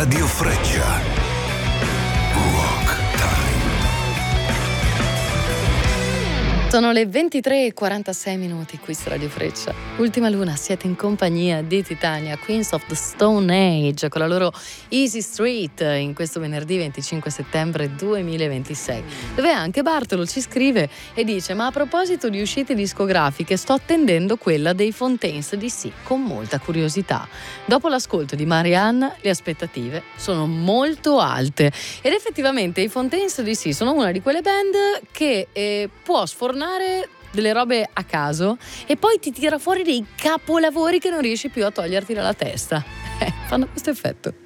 Radio Freccia. Rock Time. Sono le 23:46 qui su Radio Freccia. Ultima luna, siete in compagnia di Titania, Queens of the Stone Age, con la loro Easy Street in questo venerdì 25 settembre 2026, dove anche Bartolo ci scrive e dice: ma a proposito di uscite discografiche, sto attendendo quella dei Fontaines DC con molta curiosità. Dopo l'ascolto di Marianne le aspettative sono molto alte, ed effettivamente i Fontaines DC sono una di quelle band che può sfornare delle robe a caso e poi ti tira fuori dei capolavori che non riesci più a toglierti dalla testa. Fanno questo effetto.